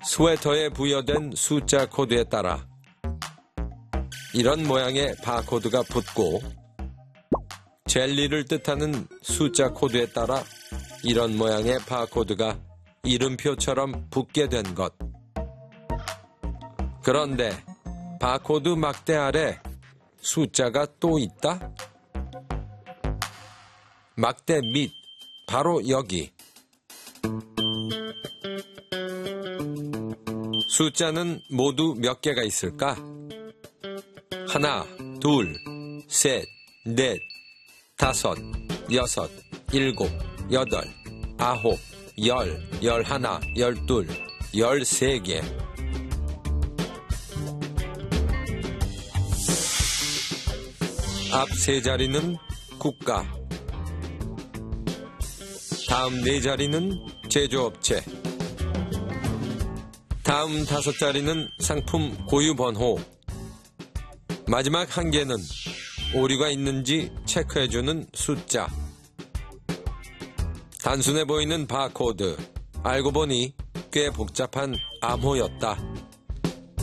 스웨터에 부여된 숫자 코드에 따라 이런 모양의 바코드가 붙고 젤리를 뜻하는 숫자 코드에 따라 이런 모양의 바코드가 이름표처럼 붙게 된 것. 그런데 바코드 막대 아래 숫자가 또 있다? 막대 밑, 바로 여기. 숫자는 모두 몇 개가 있을까? 하나, 둘, 셋, 넷, 다섯, 여섯, 일곱, 여덟, 아홉, 열, 열하나, 열둘, 13개. 앞 세 자리는 국가, 다음 네 자리는 제조업체, 다음 5자리는 상품 고유 번호, 마지막 한 개는 오류가 있는지 체크해주는 숫자. 단순해 보이는 바코드, 알고 보니 꽤 복잡한 암호였다.